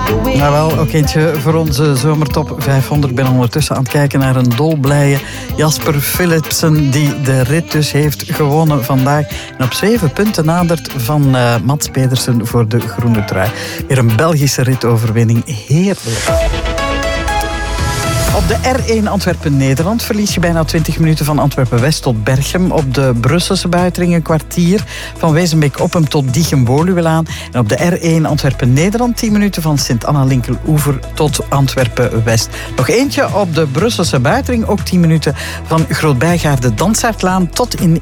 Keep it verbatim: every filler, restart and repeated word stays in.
Nou wel, ook eentje voor onze zomertop vijfhonderd. Ik ben ondertussen aan het kijken naar een dolblije Jasper Philipsen, die de rit dus heeft gewonnen vandaag. En op zeven punten nadert van uh, Mats Pedersen voor de groene trui. Weer een Belgische ritoverwinning. Heerlijk. Op de R één Antwerpen-Nederland verlies je bijna twintig minuten van Antwerpen-West tot Berchem. Op de Brusselse buitenring een kwartier van Wezenbeek-Oppem tot Diegem-Woluwelaan. En op de R één Antwerpen-Nederland tien minuten van Sint-Anna-Linkeloever tot Antwerpen-West. Nog eentje op de Brusselse buitenring, ook tien minuten van Groot-Bijgaarde-Dansaardlaan tot in